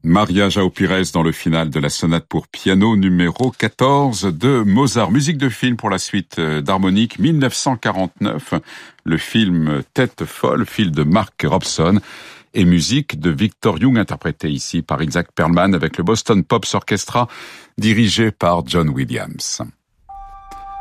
Maria João Pires dans le final de la sonate pour piano numéro 14 de Mozart. Musique de film pour la suite d'harmonique 1949. Le film Tête folle, film de Mark Robson. Et musique de Victor Young, interprétée ici par Isaac Perlman avec le Boston Pops Orchestra, dirigé par John Williams.